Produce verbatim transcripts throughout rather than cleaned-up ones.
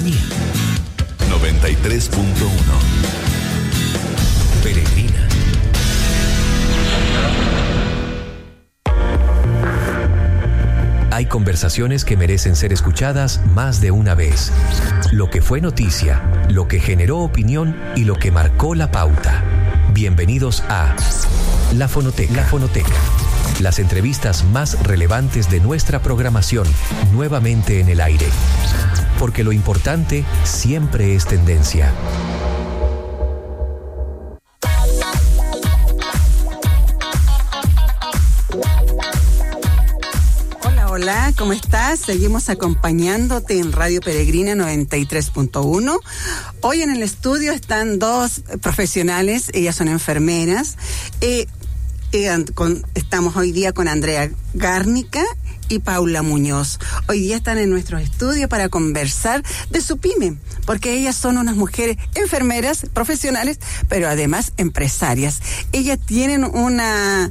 compañía. noventa y tres punto uno. Peregrina. Hay conversaciones que merecen ser escuchadas más de una vez. Lo que fue noticia, lo que generó opinión y lo que marcó la pauta. Bienvenidos a La Fonoteca. La Fonoteca. Las entrevistas más relevantes de nuestra programación, nuevamente en el aire. Porque lo importante siempre es tendencia. Hola, hola, ¿cómo estás? Seguimos acompañándote en Radio Peregrina noventa y tres punto uno. Hoy en el estudio están dos profesionales, ellas son enfermeras. Eh, eh, con, estamos hoy día con Andrea Gárnica y Paula Muñoz. Hoy día están en nuestro estudio para conversar de su pyme, porque ellas son unas mujeres enfermeras, profesionales, pero además empresarias. Ellas tienen una...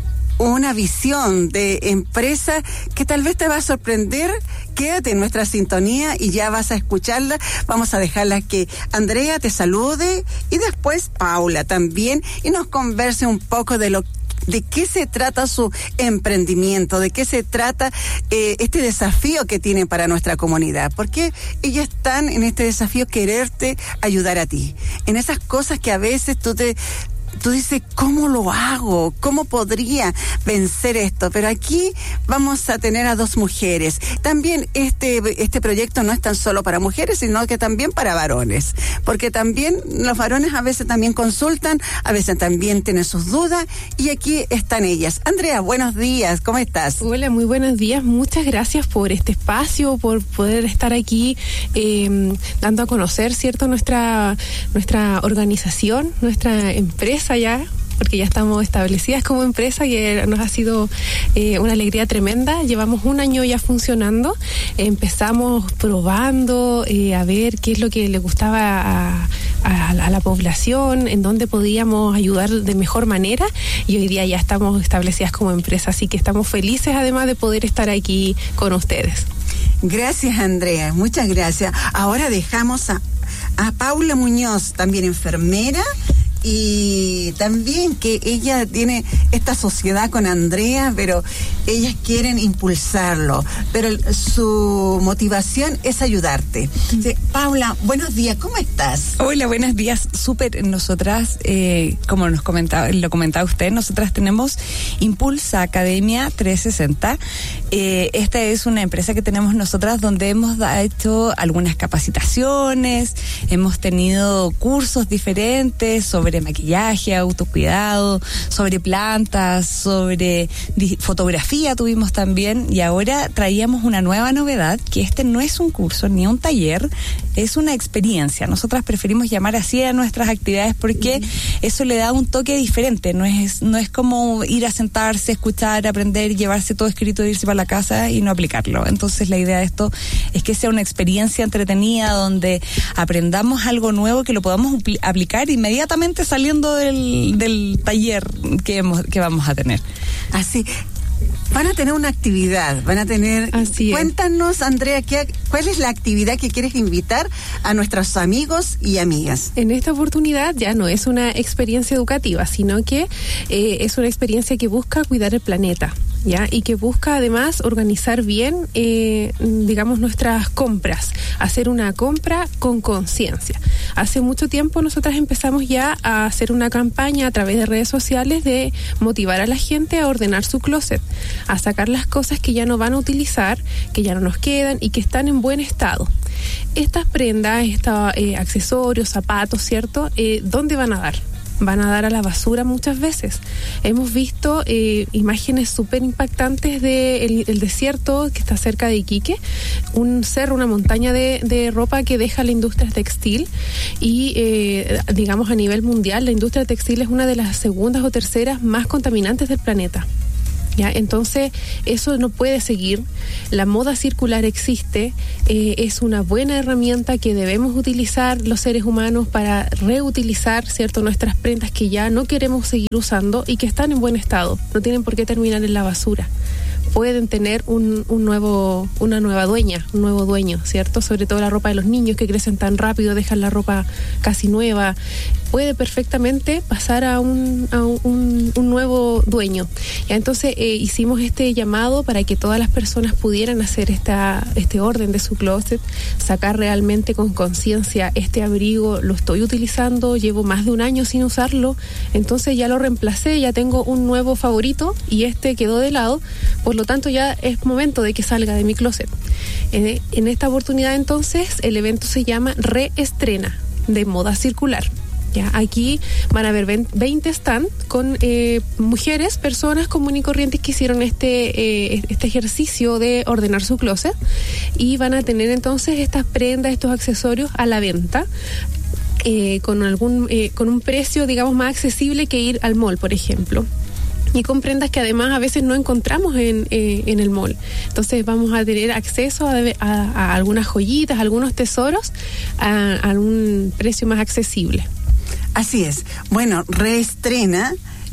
una visión de empresa que tal vez te va a sorprender. Quédate en nuestra sintonía y ya vas a escucharla. Vamos a dejarla que Andrea te salude y después Paula también y nos converse un poco de lo de qué se trata su emprendimiento, de qué se trata eh, este desafío que tienen para nuestra comunidad, porque ellas están en este desafío quererte ayudar a ti, en esas cosas que a veces tú te Tú dices, ¿cómo lo hago? ¿Cómo podría vencer esto? Pero aquí vamos a tener a dos mujeres. También este, este proyecto no es tan solo para mujeres, sino que también para varones. Porque también los varones a veces también consultan, a veces también tienen sus dudas, y aquí están ellas. Andrea, buenos días, ¿cómo estás? Hola, muy buenos días. Muchas gracias por este espacio, por poder estar aquí eh, dando a conocer, ¿cierto?, nuestra, nuestra organización, nuestra empresa ya, porque ya estamos establecidas como empresa, que nos ha sido eh, una alegría tremenda. Llevamos un año ya funcionando, empezamos probando eh, a ver qué es lo que le gustaba a, a, a la población, en dónde podíamos ayudar de mejor manera, y hoy día ya estamos establecidas como empresa, así que estamos felices además de poder estar aquí con ustedes. Gracias, Andrea, muchas gracias. Ahora dejamos a, a Paula Muñoz, también enfermera, y también que ella tiene esta sociedad con Andrea, pero ellas quieren impulsarlo, pero su motivación es ayudarte. Sí, Paula, buenos días, ¿cómo estás? Hola, buenos días, súper. Nosotras, eh, como nos comentaba, lo comentaba usted, nosotras tenemos Impulsa Academia trescientos sesenta. Eh, esta es una empresa que tenemos nosotras donde hemos hecho algunas capacitaciones, hemos tenido cursos diferentes sobre maquillaje, autocuidado, sobre plantas, sobre di- fotografía tuvimos también, y ahora traíamos una nueva novedad, que este no es un curso ni un taller, es una experiencia. Nosotras preferimos llamar así a nuestras actividades porque uh-huh. eso le da un toque diferente, no es, no es como ir a sentarse, escuchar, aprender, llevarse todo escrito, irse para la casa y no aplicarlo. Entonces la idea de esto es que sea una experiencia entretenida donde aprendamos algo nuevo que lo podamos upl- aplicar inmediatamente saliendo del, del taller que, hemos, que vamos a tener. Así, van a tener una actividad, van a tener... Así es. Cuéntanos, Andrea, ¿qué, ¿cuál es la actividad que quieres invitar a nuestros amigos y amigas? En esta oportunidad ya no es una experiencia educativa, sino que eh, es una experiencia que busca cuidar el planeta, ¿ya? Y que busca además organizar bien, eh, digamos, nuestras compras, hacer una compra con conciencia. Hace mucho tiempo nosotras empezamos ya a hacer una campaña a través de redes sociales de motivar a la gente a ordenar su closet, a sacar las cosas que ya no van a utilizar, que ya no nos quedan y que están en buen estado. Estas prendas, estos eh, accesorios, zapatos, ¿cierto? Eh, ¿Dónde van a dar? Van a dar a la basura muchas veces. Hemos visto eh, imágenes súper impactantes del el desierto que está cerca de Iquique, un cerro, una montaña de, de ropa que deja la industria textil, y eh, digamos a nivel mundial la industria textil es una de las segundas o terceras más contaminantes del planeta. ¿Ya? Entonces eso no puede seguir. La moda circular existe, eh, es una buena herramienta que debemos utilizar los seres humanos para reutilizar, ¿cierto?, nuestras prendas que ya no queremos seguir usando y que están en buen estado, no tienen por qué terminar en la basura. pueden tener un, un nuevo, una nueva dueña, un nuevo dueño, ¿cierto? Sobre todo la ropa de los niños que crecen tan rápido, dejan la ropa casi nueva. Puede perfectamente pasar a un, a un, un nuevo dueño. Ya, entonces eh, hicimos este llamado para que todas las personas pudieran hacer esta, este orden de su closet, sacar realmente con conciencia: este abrigo lo estoy utilizando, llevo más de un año sin usarlo, entonces ya lo reemplacé, ya tengo un nuevo favorito y este quedó de lado, por lo tanto ya es momento de que salga de mi closet. En, en esta oportunidad entonces el evento se llama Reestrena de Moda Circular. Ya, aquí van a haber veinte stands con eh, mujeres, personas comunes y corrientes que hicieron este, eh, este ejercicio de ordenar su closet, y van a tener entonces estas prendas, estos accesorios a la venta. Eh, con algún eh, con un precio, digamos, más accesible que ir al mall, por ejemplo. Y con prendas que además a veces no encontramos en, eh, en el mall. Entonces vamos a tener acceso a, a, a algunas joyitas, algunos tesoros a, a un precio más accesible. Así es. Bueno, reestrena.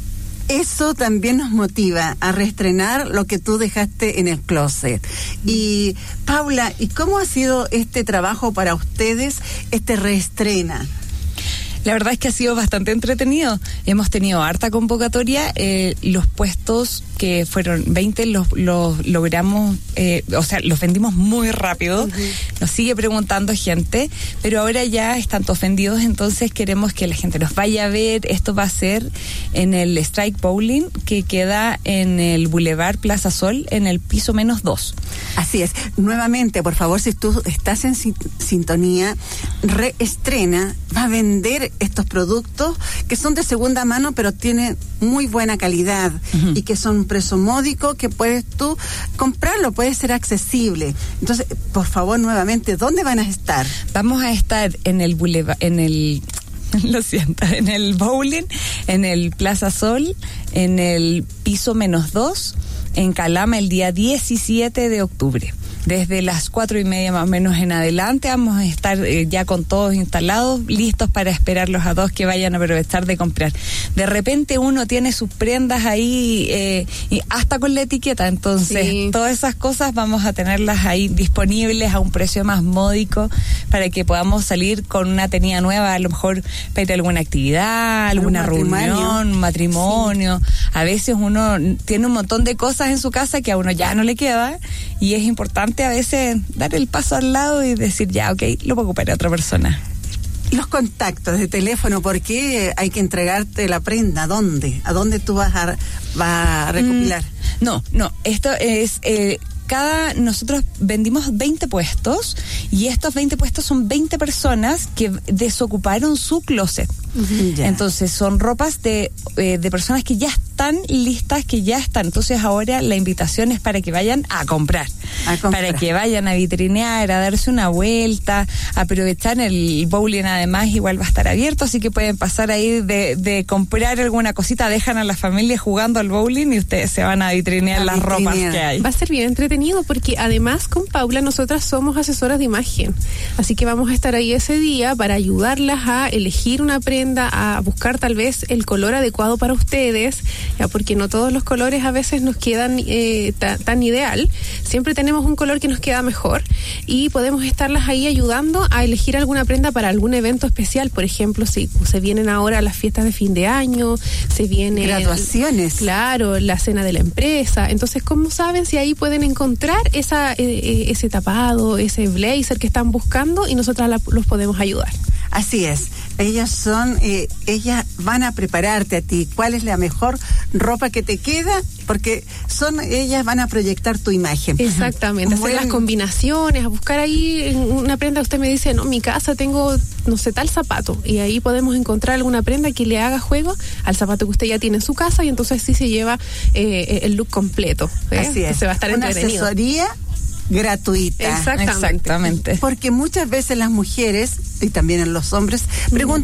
Eso también nos motiva a reestrenar lo que tú dejaste en el closet. Y Paula, ¿y cómo ha sido este trabajo para ustedes, este reestrena? La verdad es que ha sido bastante entretenido. Hemos tenido harta convocatoria. Eh, los puestos que fueron veinte los, los logramos, eh, o sea, los vendimos muy rápido. Uh-huh. Nos sigue preguntando gente, pero ahora ya están todos vendidos, entonces queremos que la gente nos vaya a ver. Esto va a ser en el Strike Bowling, que queda en el Boulevard Plaza Sol, en el piso menos dos. Así es. Nuevamente, por favor, si tú estás en sintonía, Reestrena va a vender estos productos que son de segunda mano, pero tienen muy buena calidad. Uh-huh. Y que son un precio módico, que puedes tú comprarlo, puede ser accesible. Entonces, por favor, nuevamente, ¿dónde van a estar? Vamos a estar en el Boulevard, en el lo siento, en el bowling, en el Plaza Sol, en el piso menos dos, en Calama, el día diecisiete de octubre. Desde las cuatro y media más o menos en adelante vamos a estar eh, ya con todos instalados, listos para esperarlos a todos que vayan a aprovechar de comprar. De repente uno tiene sus prendas ahí eh, y hasta con la etiqueta, entonces sí, todas esas cosas vamos a tenerlas ahí disponibles a un precio más módico para que podamos salir con una tenida nueva, a lo mejor para ir a alguna actividad, alguna reunión, un matrimonio. Sí. A veces uno tiene un montón de cosas en su casa que a uno ya no le queda, y es importante a veces dar el paso al lado y decir, ya, ok, lo puedo ocupar a otra persona. Los contactos de teléfono, ¿por qué hay que entregarte la prenda? ¿A dónde? ¿A dónde tú vas a, vas a recopilar? Mm, no, no, esto es... Eh, Cada, nosotros vendimos veinte puestos, y estos veinte puestos son veinte personas que desocuparon su closet. Uh-huh, yeah. Entonces son ropas de, eh, de personas que ya están listas, que ya están. Entonces ahora la invitación es para que vayan a comprar, a comprar. Para que vayan a vitrinear, a darse una vuelta, a aprovechar. El bowling además igual va a estar abierto, así que pueden pasar ahí de, de comprar alguna cosita, dejan a la familia jugando al bowling y ustedes se van a vitrinear a las vitrinear. ropas que hay. Va a ser bien entretenido, porque además con Paula nosotras somos asesoras de imagen, así que vamos a estar ahí ese día para ayudarlas a elegir una prenda, a buscar tal vez el color adecuado para ustedes, ya, porque no todos los colores a veces nos quedan eh, ta, tan ideal. Siempre tenemos un color que nos queda mejor, y podemos estarlas ahí ayudando a elegir alguna prenda para algún evento especial. Por ejemplo, si se vienen ahora las fiestas de fin de año, se vienen graduaciones, claro, la cena de la empresa. Entonces, ¿cómo saben si ahí pueden encontrar esa, eh, ese tapado, ese blazer que están buscando, y nosotras la, los podemos ayudar? Así es. Ellas son, eh, ellas van a prepararte a ti cuál es la mejor ropa que te queda, porque son ellas van a proyectar tu imagen. Exactamente, hacer las combinaciones, a buscar ahí una prenda. Usted me dice, no, en mi casa tengo, no sé, tal zapato, y ahí podemos encontrar alguna prenda que le haga juego al zapato que usted ya tiene en su casa, y entonces sí se lleva eh, el look completo. ¿eh? Así es. Se va a estar una entretenido. Asesoría gratuita. Exactamente. Exactamente. Porque muchas veces las mujeres, y también los hombres, preguntan,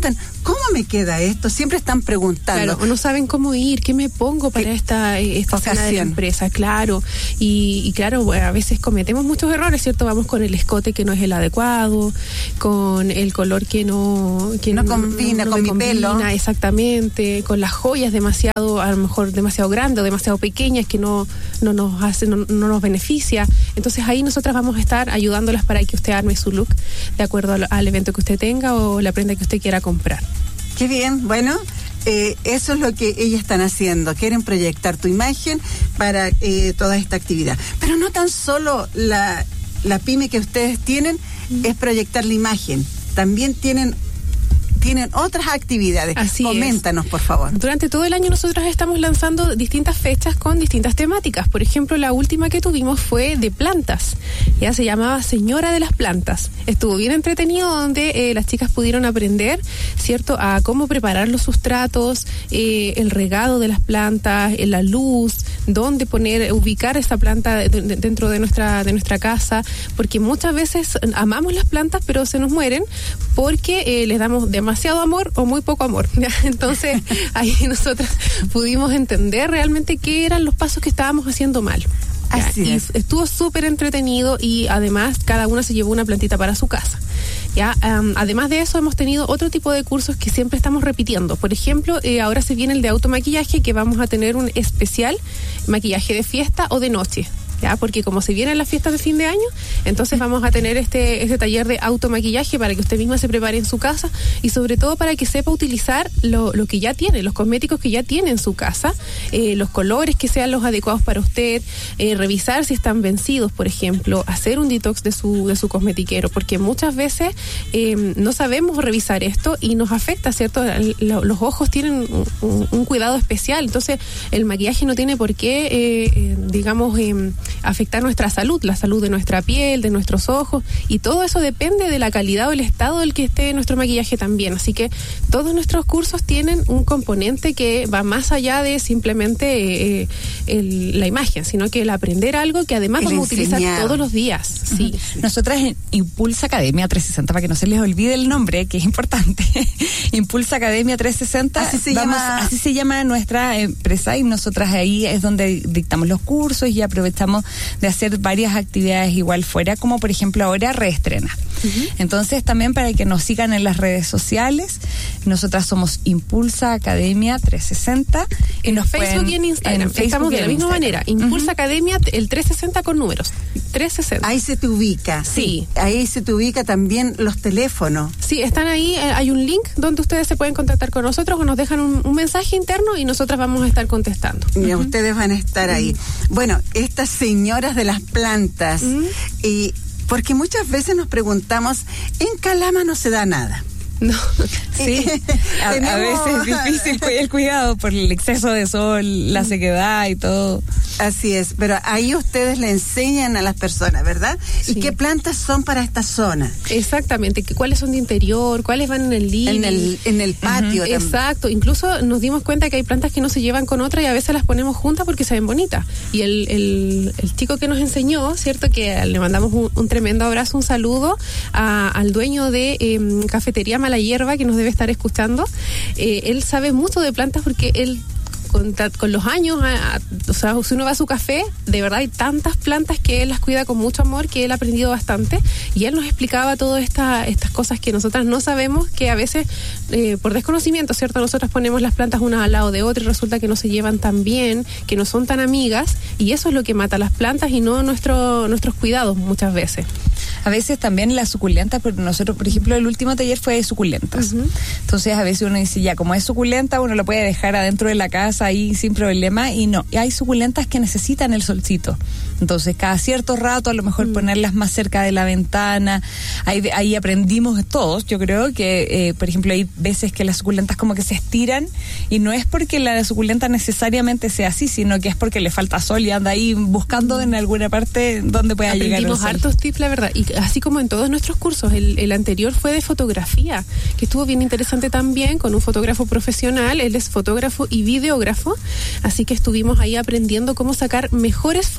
¿cómo me queda esto? Siempre están preguntando. Claro, o no saben cómo ir, qué me pongo para esta, esta cena de la empresa, claro. Y, y claro, bueno, a veces cometemos muchos errores, ¿cierto? Vamos con el escote que no es el adecuado, con el color que no... Que no, no combina no, no con mi combina, pelo. Exactamente, con las joyas demasiado, a lo mejor demasiado grandes o demasiado pequeñas que no, no nos hacen, no, no nos beneficia. Entonces ahí nosotras vamos a estar ayudándolas para que usted arme su look de acuerdo al, al evento que usted tenga o la prenda que usted quiera comprar. Qué bien, bueno, eh, eso es lo que ellas están haciendo, quieren proyectar tu imagen para eh, toda esta actividad. Pero no tan solo la, la pyme que ustedes tienen es proyectar la imagen, también tienen... tienen otras actividades. Así Coméntanos, es. por favor. Durante todo el año nosotros estamos lanzando distintas fechas con distintas temáticas. Por ejemplo, la última que tuvimos fue de plantas. Ya se llamaba Señora de las Plantas. Estuvo bien entretenido donde eh, las chicas pudieron aprender, ¿cierto?, a cómo preparar los sustratos, eh, el regado de las plantas, eh, la luz, dónde poner, ubicar esa planta de, de, dentro de nuestra, de nuestra casa, porque muchas veces amamos las plantas, pero se nos mueren porque eh, les damos demasiado demasiado amor o muy poco amor. Entonces ahí nosotros pudimos entender realmente qué eran los pasos que estábamos haciendo mal. Así y es. Estuvo súper entretenido y además cada una se llevó una plantita para su casa. Ya, um, además de eso hemos tenido otro tipo de cursos que siempre estamos repitiendo. Por ejemplo, eh, ahora se viene el de automaquillaje, que vamos a tener un especial maquillaje de fiesta o de noche. Ya, porque como se vienen las fiestas de fin de año, entonces vamos a tener este este taller de automaquillaje para que usted misma se prepare en su casa y sobre todo para que sepa utilizar lo, lo que ya tiene, los cosméticos que ya tiene en su casa, eh, los colores que sean los adecuados para usted, eh, revisar si están vencidos, por ejemplo, hacer un detox de su de su cosmetiquero, porque muchas veces eh, no sabemos revisar esto y nos afecta, ¿cierto? Los ojos tienen un, un cuidado especial, entonces el maquillaje no tiene por qué, eh, eh, digamos, eh, afectar nuestra salud, la salud de nuestra piel, de nuestros ojos, y todo eso depende de la calidad o el estado del que esté nuestro maquillaje también. Así que todos nuestros cursos tienen un componente que va más allá de simplemente eh, el, la imagen, sino que el aprender algo que además el vamos enseñar. a utilizar todos los días. Sí. Uh-huh. Nosotras en Impulsa Academia trescientos sesenta, para que no se les olvide el nombre, que es importante, Impulsa Academia trescientos sesenta, así se, vamos, llama... así se llama nuestra empresa, y nosotras ahí es donde dictamos los cursos y aprovechamos de hacer varias actividades igual fuera, como por ejemplo ahora reestrena. Uh-huh. Entonces también para que nos sigan en las redes sociales, nosotras somos Impulsa Academia trescientos sesenta. En los Facebook pueden, y en Instagram. En Estamos de la misma Instagram. manera. Impulsa uh-huh. Academia, el trescientos sesenta con números. trescientos sesenta. Ahí se te ubica. Sí. Ahí se te ubica también los teléfonos. Sí, están ahí. Eh, hay un link donde ustedes se pueden contactar con nosotros o nos dejan un, un mensaje interno y nosotras vamos a estar contestando. Y uh-huh. ustedes van a estar ahí. Uh-huh. Bueno, estas señoras de las plantas, uh-huh. y porque muchas veces nos preguntamos, en Calama no se da nada. No, sí, a, a veces es difícil el cuidado por el exceso de sol, la sequedad y todo. Así es, pero ahí ustedes le enseñan a las personas, ¿verdad? Sí. ¿Y qué plantas son para esta zona? Exactamente, cuáles son de interior, cuáles van en el living. En el, en el patio. Uh-huh. Exacto, incluso nos dimos cuenta que hay plantas que no se llevan con otras y a veces las ponemos juntas porque se ven bonitas. Y el, el, el chico que nos enseñó, ¿cierto? Que le mandamos un, un tremendo abrazo, un saludo a, al dueño de eh, Cafetería La Hierba, que nos debe estar escuchando. Eh, él sabe mucho de plantas porque él con, con los años, a, a, o sea, si uno va a su café, de verdad hay tantas plantas que él las cuida con mucho amor, que él ha aprendido bastante, y él nos explicaba todas esta, estas cosas que nosotras no sabemos, que a veces eh, por desconocimiento, ¿cierto? Nosotras ponemos las plantas una al lado de otra y resulta que no se llevan tan bien, que no son tan amigas, y eso es lo que mata las plantas y no nuestro, nuestros cuidados muchas veces. A veces también las suculentas, pero nosotros, por ejemplo, el último taller fue de suculentas. Uh-huh. Entonces a veces uno dice, ya, como es suculenta, uno lo puede dejar adentro de la casa ahí sin problema, y no, y hay suculentas que necesitan el solcito. Entonces cada cierto rato a lo mejor uh-huh. ponerlas más cerca de la ventana. Ahí, ahí aprendimos todos, yo creo que, eh, por ejemplo, hay veces que las suculentas como que se estiran, y no es porque la suculenta necesariamente sea así, sino que es porque le falta sol y anda ahí buscando en alguna parte donde pueda llegar el sol. Aprendimos hartos tips, la verdad, y así como en todos nuestros cursos. El, el anterior fue de fotografía, que estuvo bien interesante también, con un fotógrafo profesional. Él es fotógrafo y videógrafo, así que estuvimos ahí aprendiendo cómo sacar mejores fotos, pero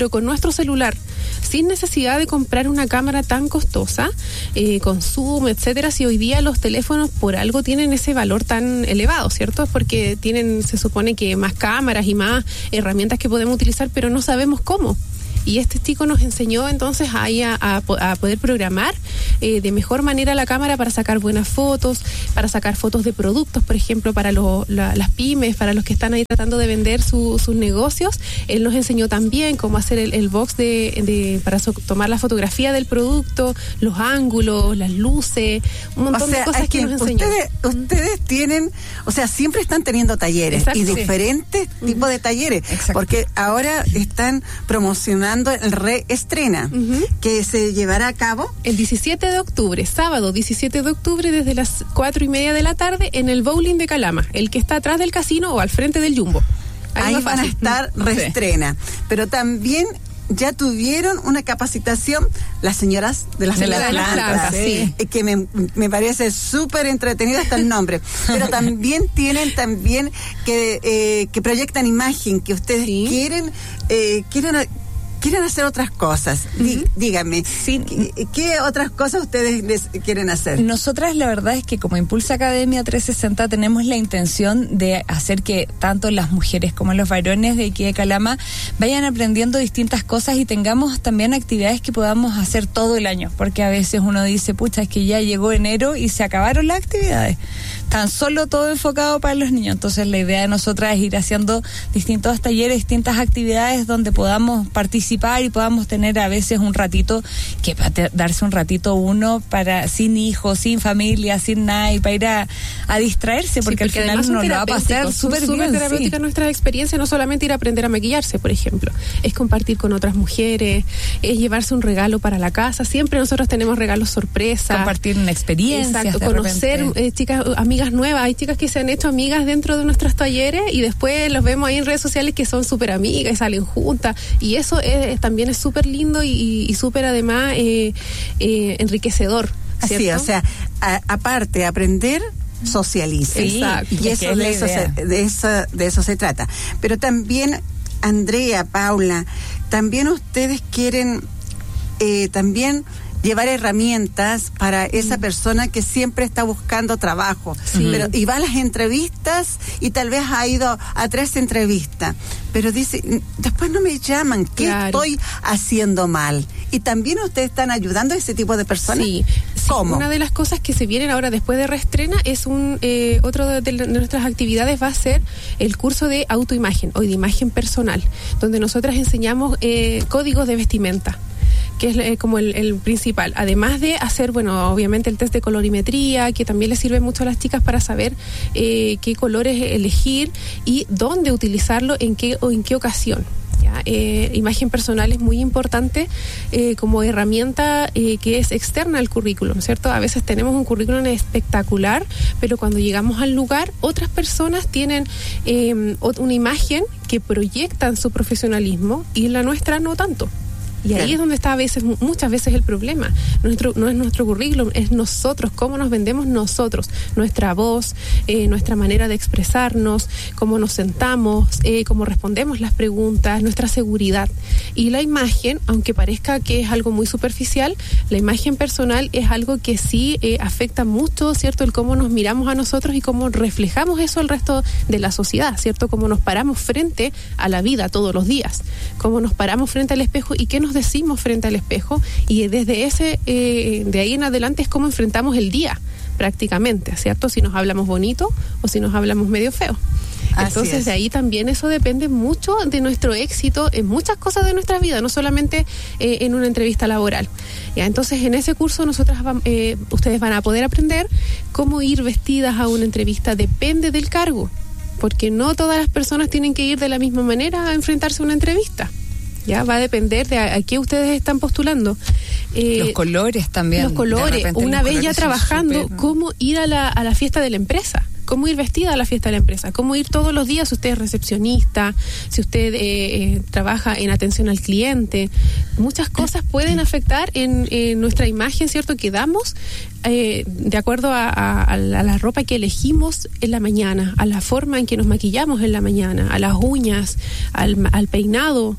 pero con nuestro celular, sin necesidad de comprar una cámara tan costosa, eh, con zoom, etcétera, si hoy día los teléfonos por algo tienen ese valor tan elevado, ¿cierto? Porque tienen, se supone que más cámaras y más herramientas que podemos utilizar, pero no sabemos cómo. Y este chico nos enseñó entonces ahí a, a, a poder programar eh, de mejor manera la cámara para sacar buenas fotos, para sacar fotos de productos, por ejemplo, para lo, la, las pymes, para los que están ahí tratando de vender su, sus negocios. Él nos enseñó también cómo hacer el, el box de, de para so, tomar la fotografía del producto, los ángulos, las luces, un montón o sea, de cosas que, que nos enseñó. Ustedes, ustedes tienen, o sea, siempre están teniendo talleres. Exacto, y diferentes sí. tipos de talleres. Exacto. Porque ahora están promocionando el reestrena, uh-huh. que se llevará a cabo el diecisiete de octubre, sábado diecisiete de octubre, desde las cuatro y media de la tarde, en el bowling de Calama, el que está atrás del casino o al frente del Jumbo. Ahí, Ahí van a estar reestrena, sí. pero también ya tuvieron una capacitación las señoras de las, de las plantas, plantas sí. que me, me parece súper entretenido hasta el nombre, pero también tienen también que eh, que proyectan imagen, que ustedes sí. quieren eh, quieren quieren hacer otras cosas. Uh-huh. Díganme, sí. ¿qué, ¿qué otras cosas ustedes les quieren hacer? Nosotras la verdad es que como Impulsa Academia trescientos sesenta tenemos la intención de hacer que tanto las mujeres como los varones de aquí de Calama vayan aprendiendo distintas cosas y tengamos también actividades que podamos hacer todo el año, porque a veces uno dice, pucha, es que ya llegó enero y se acabaron las actividades. Tan solo todo enfocado para los niños. Entonces la idea de nosotras es ir haciendo distintos talleres, distintas actividades donde podamos participar y podamos tener a veces un ratito, que para darse un ratito uno para sin hijos, sin familia, sin nada, y para ir a, a distraerse, porque, sí, porque al final nos lo va a pasar súper bien. Súper terapéutica sí. nuestra experiencia, no solamente ir a aprender a maquillarse, por ejemplo, es compartir con otras mujeres, es llevarse un regalo para la casa. Siempre nosotros tenemos regalos sorpresa. Compartir una experiencia. Exacto, conocer eh, chicas, amigas nuevas. Hay chicas que se han hecho amigas dentro de nuestros talleres y después los vemos ahí en redes sociales que son súper amigas y salen juntas, y eso es también es súper lindo y, y súper además eh, eh, enriquecedor, ¿cierto? Así, o sea, a, aparte aprender, socialice. Sí, exacto. Y eso de eso, se, de eso de eso se trata. Pero también, Andrea, Paula, también ustedes quieren eh, también llevar herramientas para esa persona que siempre está buscando trabajo, sí. pero y va a las entrevistas y tal vez ha ido a tres entrevistas, pero dice, después no me llaman, ¿qué claro. estoy haciendo mal? Y también ustedes están ayudando a ese tipo de personas. Sí, ¿cómo? Sí, una de las cosas que se vienen ahora después de reestrena es un eh, otro de, de nuestras actividades va a ser el curso de autoimagen o de imagen personal, donde nosotras enseñamos eh, códigos de vestimenta, que es eh, como el, el principal, además de hacer, bueno, obviamente el test de colorimetría, que también les sirve mucho a las chicas para saber eh, qué colores elegir y dónde utilizarlo, en qué o en qué ocasión. ¿Ya? Eh, imagen personal es muy importante eh, como herramienta eh, que es externa al currículum, ¿cierto? A veces tenemos un currículum espectacular, pero cuando llegamos al lugar, otras personas tienen eh, una imagen que proyectan su profesionalismo y la nuestra no tanto. Y ahí claro. es donde está a veces, muchas veces el problema. Nuestro, no es nuestro currículum, es nosotros, cómo nos vendemos nosotros, nuestra voz, eh, nuestra manera de expresarnos, cómo nos sentamos, eh, cómo respondemos las preguntas, nuestra seguridad. Y la imagen, aunque parezca que es algo muy superficial, la imagen personal es algo que sí eh, afecta mucho, ¿cierto? El cómo nos miramos a nosotros y cómo reflejamos eso al resto de la sociedad, ¿cierto? Cómo nos paramos frente a la vida todos los días, cómo nos paramos frente al espejo y qué nos decimos frente al espejo, y desde ese eh, de ahí en adelante es como enfrentamos el día prácticamente, ¿cierto? Si nos hablamos bonito o si nos hablamos medio feo. Entonces de ahí también eso depende mucho de nuestro éxito en muchas cosas de nuestra vida, no solamente eh, en una entrevista laboral. ¿Ya? Entonces en ese curso nosotras eh, ustedes van a poder aprender cómo ir vestidas a una entrevista, depende del cargo, porque no todas las personas tienen que ir de la misma manera a enfrentarse a una entrevista. Ya va a depender de a, a qué ustedes están postulando. Eh, los colores también. Los colores, una vez ya trabajando, super, ¿no? Cómo ir a la, a la fiesta de la empresa, cómo ir vestida a la fiesta de la empresa, cómo ir todos los días si usted es recepcionista, si usted eh, eh, trabaja en atención al cliente. Muchas cosas pueden afectar en, en nuestra imagen, ¿cierto? Que damos eh, de acuerdo a, a, a la ropa que elegimos en la mañana, a la forma en que nos maquillamos en la mañana, a las uñas, al, al peinado.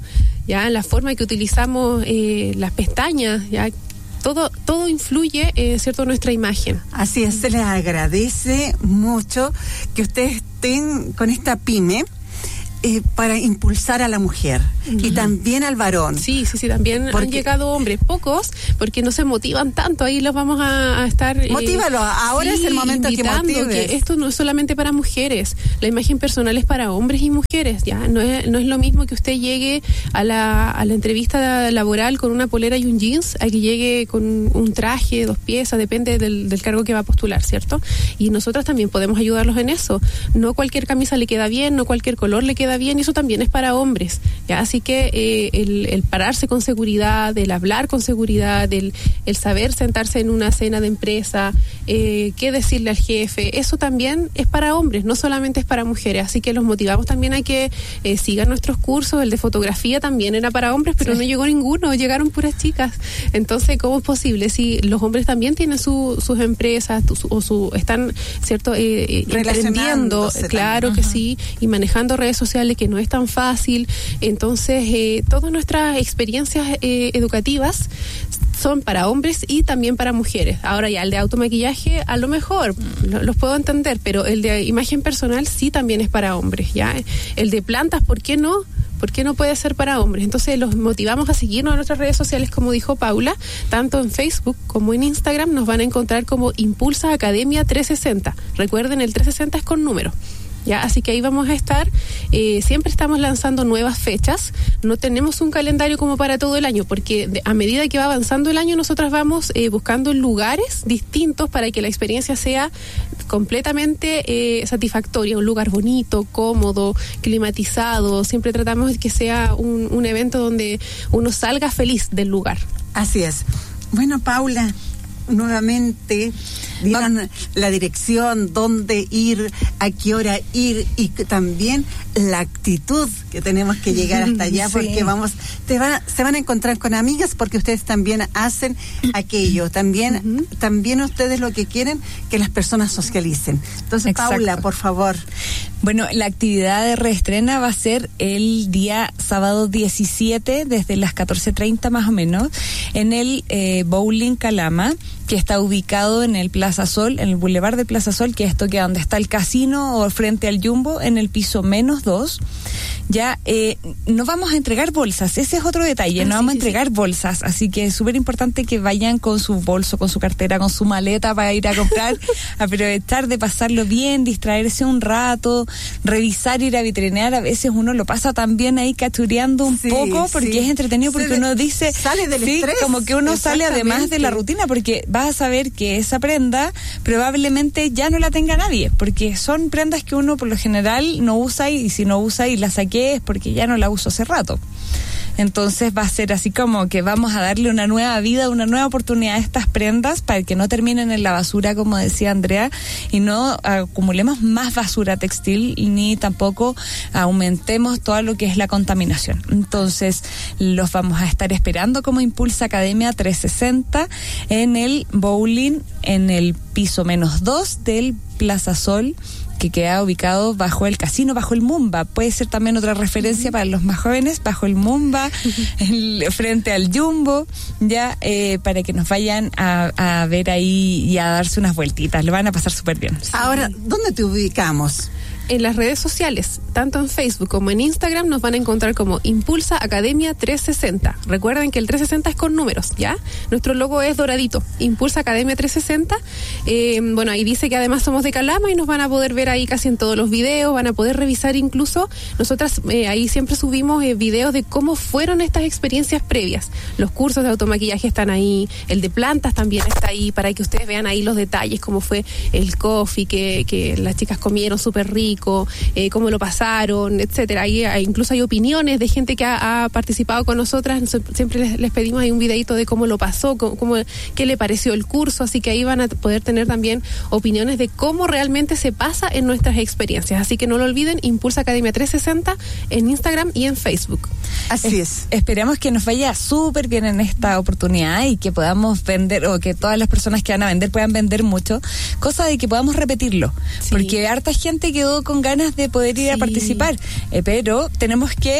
ya la forma que utilizamos eh, las pestañas, ya todo todo influye, eh, cierto, en nuestra imagen. Así es, se les agradece mucho que ustedes estén con esta pyme eh, para impulsar a la mujer uh-huh. y también al varón. Sí, sí, sí, también porque han llegado hombres, pocos, porque no se motivan tanto, ahí los vamos a, a estar... Motívalo, eh, ahora sí, es el momento que motives. Que esto no es solamente para mujeres, la imagen personal es para hombres y mujeres, ya, no es, no es lo mismo que usted llegue a la, a la entrevista laboral con una polera y un jeans, a que llegue con un traje, dos piezas, depende del, del cargo que va a postular, ¿cierto? Y nosotros también podemos ayudarlos en eso, no cualquier camisa le queda bien, no cualquier color le queda bien, y eso también es para hombres, ¿ya? Así que eh, el, el pararse con seguridad, el hablar con seguridad, el, el saber sentarse en una cena de empresa, eh, qué decirle al jefe, eso también es para hombres, no solamente es para mujeres, así que los motivamos también a que eh, sigan nuestros cursos. El de fotografía también era para hombres, pero sí. no llegó ninguno, llegaron puras chicas. Entonces, ¿cómo es posible? Si los hombres también tienen su, sus empresas tu, o su están, ¿cierto? Eh, emprendiendo, claro también. que uh-huh. sí, y manejando redes sociales, que no es tan fácil. Entonces, eh, todas nuestras experiencias eh, educativas son para hombres y también para mujeres. Ahora ya el de automaquillaje a lo mejor lo, los puedo entender, pero el de imagen personal sí también es para hombres, ¿ya? El de plantas, ¿por qué no? ¿Por qué no puede ser para hombres? Entonces los motivamos a seguirnos en nuestras redes sociales, como dijo Paula, tanto en Facebook como en Instagram nos van a encontrar como Impulsa Academia trescientos sesenta. Recuerden, el trescientos sesenta es con número. Ya, así que ahí vamos a estar. Eh, siempre estamos lanzando nuevas fechas. No tenemos un calendario como para todo el año, porque de, a medida que va avanzando el año, nosotras vamos eh, buscando lugares distintos para que la experiencia sea completamente eh, satisfactoria. Un lugar bonito, cómodo, climatizado. Siempre tratamos de que sea un, un evento donde uno salga feliz del lugar. Así es. Bueno, Paula, nuevamente dieron la dirección, dónde ir, a qué hora ir y también la actitud que tenemos que llegar hasta allá, sí. porque vamos, te va, se van a encontrar con amigas, porque ustedes también hacen aquello, también, uh-huh. también ustedes lo que quieren, que las personas socialicen. Entonces, exacto. Paula, por favor. Bueno, la actividad de reestrena va a ser el día sábado diecisiete, desde las catorce treinta más o menos, en el eh, Bowling Calama, que está ubicado en el Plaza Sol, en el Boulevard de Plaza Sol, que esto queda donde está el casino o frente al Jumbo, en el piso menos dos. Ya, eh, no vamos a entregar bolsas, ese es otro detalle, ah, no sí, vamos a entregar sí. bolsas, así que es súper importante que vayan con su bolso, con su cartera, con su maleta para ir a comprar, aprovechar de pasarlo bien, distraerse un rato, revisar, ir a vitrinear. A veces uno lo pasa también ahí cachureando un sí, poco, porque sí. es entretenido, porque se uno dice, sale del sí, estrés, como que uno sale además de la rutina, porque vas a saber que esa prenda probablemente ya no la tenga nadie, porque son prendas que uno por lo general no usa, y si no usa y la saqué es porque ya no la uso hace rato. Entonces va a ser así como que vamos a darle una nueva vida, una nueva oportunidad a estas prendas para que no terminen en la basura, como decía Andrea, y no acumulemos más basura textil ni tampoco aumentemos todo lo que es la contaminación. Entonces los vamos a estar esperando como Impulsa Academia trescientos sesenta en el bowling, en el piso menos dos del Plaza Sol, que queda ubicado bajo el casino, bajo el Mumba. Puede ser también otra referencia para los más jóvenes, bajo el Mumba, el, frente al Jumbo, ya eh, para que nos vayan a, a ver ahí y a darse unas vueltitas. Lo van a pasar súper bien. Ahora, ¿dónde te ubicamos? En las redes sociales, tanto en Facebook como en Instagram, nos van a encontrar como Impulsa Academia trescientos sesenta. Recuerden que el trescientos sesenta es con números, ¿ya? Nuestro logo es doradito, Impulsa Academia trescientos sesenta. Eh, bueno, ahí dice que además somos de Calama y nos van a poder ver ahí casi en todos los videos, van a poder revisar incluso. Nosotras eh, ahí siempre subimos eh, videos de cómo fueron estas experiencias previas. Los cursos de automaquillaje están ahí, el de plantas también está ahí, para que ustedes vean ahí los detalles, cómo fue el coffee que, que las chicas comieron súper rico. Eh, cómo lo pasaron, etcétera. Ahí hay, incluso hay opiniones de gente que ha, ha participado con nosotras. Siempre les, les pedimos ahí un videito de cómo lo pasó, cómo, cómo, qué le pareció el curso, así que ahí van a poder tener también opiniones de cómo realmente se pasa en nuestras experiencias. Así que no lo olviden, Impulsa Academia trescientos sesenta en Instagram y en Facebook. Así es. es. Esperamos que nos vaya súper bien en esta oportunidad y que podamos vender, o que todas las personas que van a vender puedan vender mucho, cosa de que podamos repetirlo, sí. porque harta gente quedó con ganas de poder ir sí. a participar, eh, pero tenemos que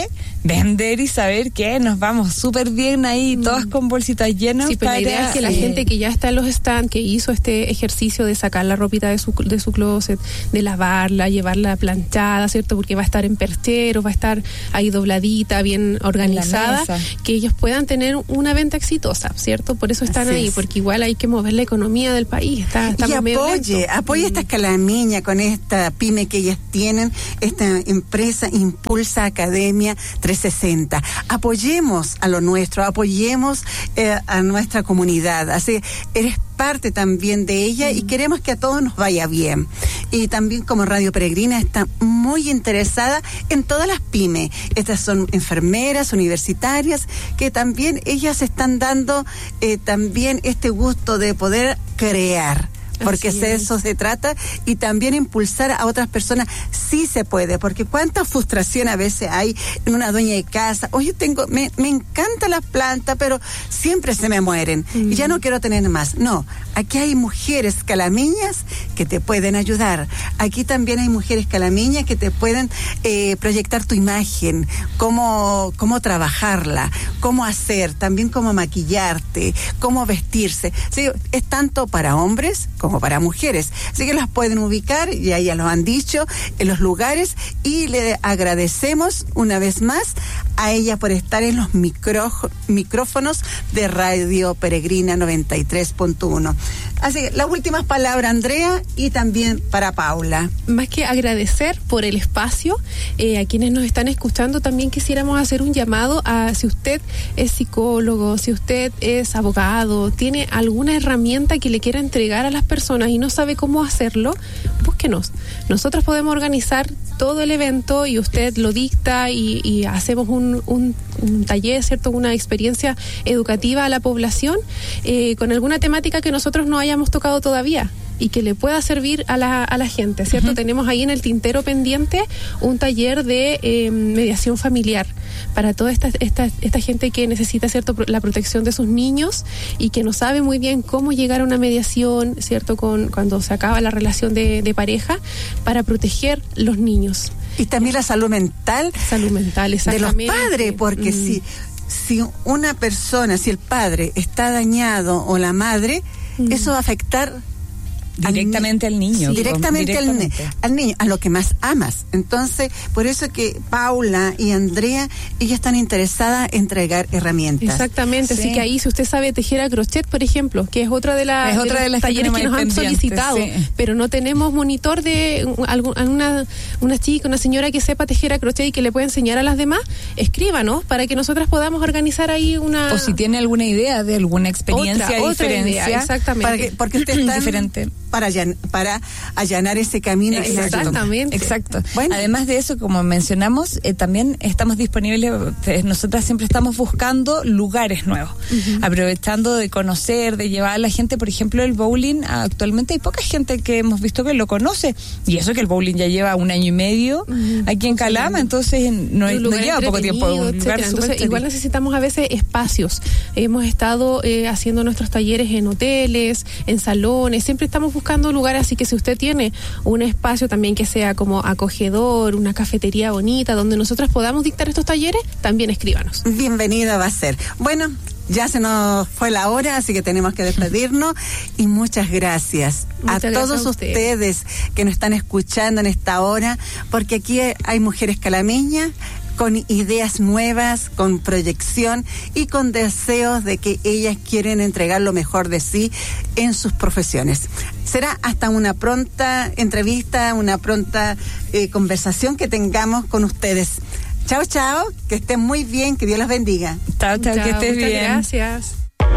vender y saber que nos vamos súper bien ahí, mm. todas con bolsitas llenas. Sí, pero para, la idea es que la eh, gente que ya está en los stands, que hizo este ejercicio de sacar la ropita de su, de su closet, de lavarla, llevarla planchada, ¿cierto? Porque va a estar en perchero, va a estar ahí dobladita, bien organizada, que ellos puedan tener una venta exitosa, ¿cierto? Por eso están Así ahí, es. Porque igual hay que mover la economía del país. Está, y apoye, apoye mm. esta Calamiña con esta pyme que ellas tienen, esta empresa Impulsa Academia trescientos sesenta. Apoyemos a lo nuestro, apoyemos eh, a nuestra comunidad. Así, eres parte también de ella mm. y queremos que a todos nos vaya bien. Y también como Radio Peregrina está muy interesada en todas las pymes. Estas son enfermeras, universitarias, que también ellas están dando eh, también este gusto de poder crear. Porque de eso se trata, y también impulsar a otras personas. Sí se puede, porque cuánta frustración a veces hay en una dueña de casa. Oye, tengo, me, me encantan las plantas, pero siempre se me mueren mm. y ya no quiero tener más. No, aquí hay mujeres calamiñas que te pueden ayudar. Aquí también hay mujeres calamiñas que te pueden eh, proyectar tu imagen, cómo, cómo trabajarla, cómo hacer, también cómo maquillarte, cómo vestirse. Sí, es tanto para hombres como para mujeres. Así que las pueden ubicar, y ahí ya lo han dicho, en los lugares, y le agradecemos una vez más a ella por estar en los micro, micrófonos de Radio Peregrina noventa y tres punto uno. Así que las últimas palabras, Andrea, y también para Paula. Más que agradecer por el espacio, eh, a quienes nos están escuchando, también quisiéramos hacer un llamado a, si usted es psicólogo, si usted es abogado, tiene alguna herramienta que le quiera entregar a las personas y no sabe cómo hacerlo, búsquenos. Nosotros podemos organizar todo el evento y usted lo dicta y, y hacemos un, un, un taller, ¿cierto? Una experiencia educativa a la población eh, con alguna temática que nosotros no hayamos tocado todavía y que le pueda servir a la, a la gente, ¿cierto? Uh-huh. Tenemos ahí en el tintero pendiente un taller de eh, mediación familiar para toda esta, esta, esta gente que necesita, ¿cierto?, la protección de sus niños y que no sabe muy bien cómo llegar a una mediación, ¿cierto?, con, cuando se acaba la relación de, de pareja, para proteger los niños. Y también la salud mental. Salud mental, exactamente. De los padres, porque mm. si, si una persona, si el padre está dañado o la madre, mm. eso va a afectar directamente al, ni- al niño. Sí, directamente, directamente. Al, al niño, a lo que más amas. Entonces, por eso que Paula y Andrea, ellas están interesadas en entregar herramientas. Exactamente, sí. Así que ahí, si usted sabe tejer a crochet, por ejemplo, que es otra de, la, es otra de, de las talleres que nos han solicitado, sí. Pero no tenemos monitor de alguna una chica, una señora que sepa tejer a crochet y que le pueda enseñar a las demás, escríbanos para que nosotras podamos organizar ahí una... O si tiene alguna idea de alguna experiencia, otra, diferencia. Otra idea, exactamente. Para que, porque usted está diferente. Para, allan, para allanar ese camino. Exactamente. Exacto. Bueno. Además de eso, como mencionamos, eh, también estamos disponibles, eh, nosotras siempre estamos buscando lugares nuevos, uh-huh. aprovechando de conocer, de llevar a la gente. Por ejemplo, el bowling, actualmente hay poca gente que hemos visto que lo conoce, y eso que el bowling ya lleva un año y medio uh-huh. aquí en Calama, entonces no, no lleva poco tiempo. Un lugar entonces, igual necesitamos a veces espacios. Hemos estado eh, haciendo nuestros talleres en hoteles, en salones, siempre estamos buscando buscando lugares, así que si usted tiene un espacio también que sea como acogedor, una cafetería bonita donde nosotros podamos dictar estos talleres, también escríbanos. Bienvenida va a ser. Bueno, ya se nos fue la hora, así que tenemos que despedirnos, y muchas gracias muchas a gracias todos a usted. ustedes que nos están escuchando en esta hora, porque aquí hay mujeres calameñas con ideas nuevas, con proyección y con deseos de que ellas quieren entregar lo mejor de sí en sus profesiones. Será hasta una pronta entrevista, una pronta eh, conversación que tengamos con ustedes. Chao, chao, que estén muy bien, que Dios los bendiga. Chao, chao, chao, que estés bien. Gracias.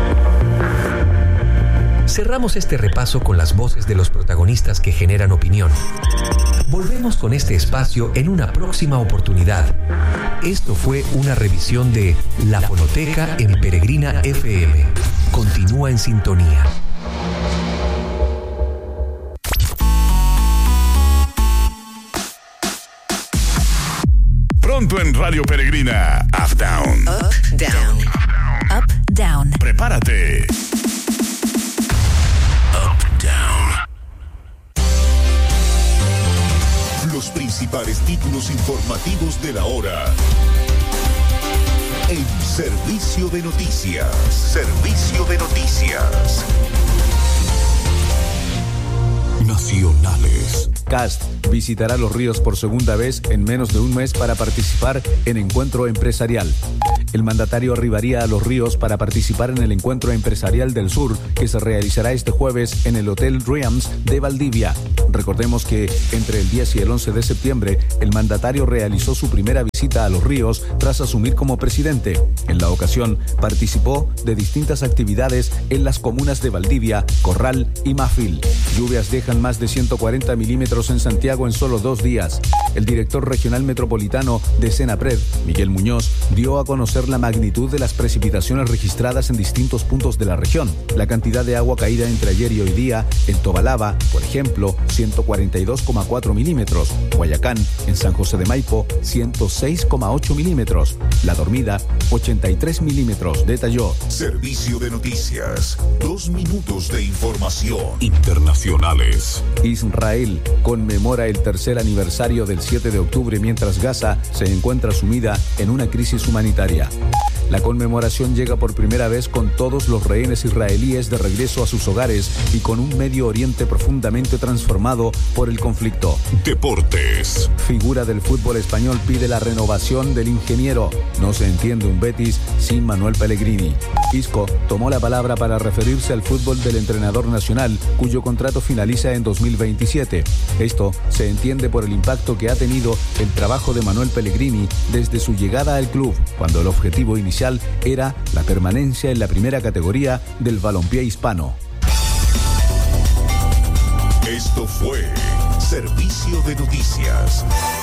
Cerramos este repaso con las voces de los protagonistas que generan opinión. Volvemos con este espacio en una próxima oportunidad. Esto fue una revisión de La Fonoteca en Peregrina F M. Continúa en sintonía. Pronto en Radio Peregrina, Up Down. Up, down. Up, down. Prepárate. Up, down. Los principales títulos informativos de la hora. Servicio de noticias. Servicio de noticias. Nacionales. Cast visitará Los Ríos por segunda vez en menos de un mes para participar en encuentro empresarial. El mandatario arribaría a Los Ríos para participar en el Encuentro Empresarial del Sur, que se realizará este jueves en el Hotel Riams de Valdivia. Recordemos que entre el diez y el once de septiembre, el mandatario realizó su primera visita a Los Ríos tras asumir como presidente. En la ocasión, participó de distintas actividades en las comunas de Valdivia, Corral y Mafil. Lluvias dejan más de ciento cuarenta milímetros en Santiago en solo dos días. El director regional metropolitano de Senapred, Miguel Muñoz, dio a conocer la magnitud de las precipitaciones registradas en distintos puntos de la región. La cantidad de agua caída entre ayer y hoy día en Tobalaba, por ejemplo, ciento cuarenta y dos coma cuatro milímetros. Guayacán, en San José de Maipo, ciento seis coma ocho milímetros. La Dormida, ochenta y tres milímetros, detalló. Servicio de noticias. Dos minutos de información. Internacionales. Israel conmemora el tercer aniversario del siete de octubre mientras Gaza se encuentra sumida en una crisis humanitaria. La conmemoración llega por primera vez con todos los rehenes israelíes de regreso a sus hogares y con un Medio Oriente profundamente transformado por el conflicto. Deportes. Figura del fútbol español pide la renovación del ingeniero. No se entiende un Betis sin Manuel Pellegrini. Isco tomó la palabra para referirse al fútbol del entrenador nacional, cuyo contrato finaliza en dos mil veintisiete. Esto se entiende por el impacto que ha tenido el trabajo de Manuel Pellegrini desde su llegada al club, cuando el objetivo inicial era la permanencia en la primera categoría del balompié hispano. Esto fue Servicio de Noticias.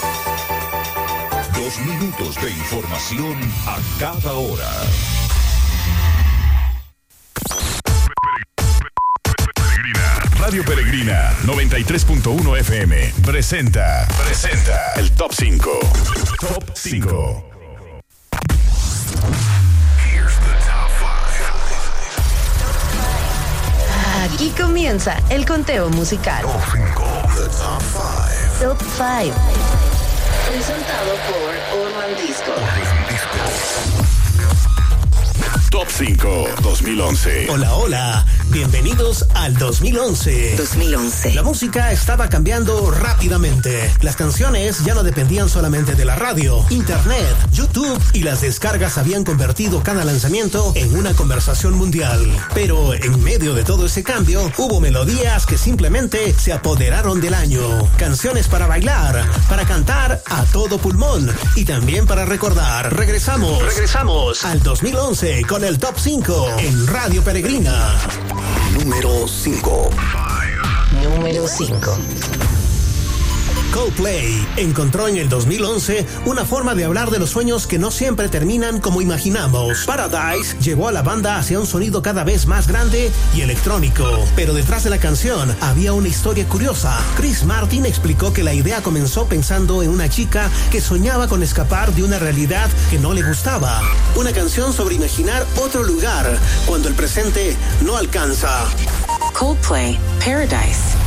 Dos minutos de información a cada hora. Radio Peregrina noventa y tres punto uno F M presenta, presenta el Top cinco. Top cinco. Aquí comienza el conteo musical. Top cinco. The Top cinco. Top cinco. Presentado por Orman Disco. Top cinco dos mil once. Hola, hola. Bienvenidos al dos mil once. dos mil once. La música estaba cambiando rápidamente. Las canciones ya no dependían solamente de la radio, internet, YouTube y las descargas habían convertido cada lanzamiento en una conversación mundial. Pero en medio de todo ese cambio, hubo melodías que simplemente se apoderaron del año. Canciones para bailar, para cantar a todo pulmón y también para recordar. Regresamos, regresamos al dos mil once con el Top cinco en Radio Peregrina. Número cinco. Número cinco. Coldplay encontró en el dos mil once una forma de hablar de los sueños que no siempre terminan como imaginamos. Paradise llevó a la banda hacia un sonido cada vez más grande y electrónico. Pero detrás de la canción había una historia curiosa. Chris Martin explicó que la idea comenzó pensando en una chica que soñaba con escapar de una realidad que no le gustaba. Una canción sobre imaginar otro lugar cuando el presente no alcanza. Coldplay, Paradise.